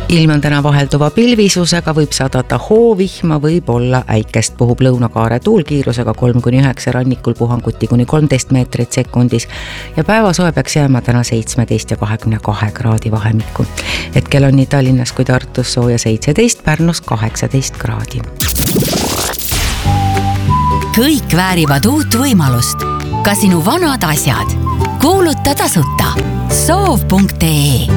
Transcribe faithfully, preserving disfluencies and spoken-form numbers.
ilm on täna vahelduva pilvisusega, võib sadata hoovihma, võib olla äikest, puhub lõunakaare tuulkiirusega kolm kuni üheksa, rannikul puhanguti kuni kolmteist meetrit sekundis ja päevasoe peaks jääma täna seitsmeteist ja kahekümne kahe kraadi vahemikku. Hetkel on nii Tallinnas kui Tartus sooja seitseteist, Pärnus kaheksateist kraadi. Kõik väärivad uut võimalust. Ka sinu vanad asjad. Kuuluta tasuta soov punkt ee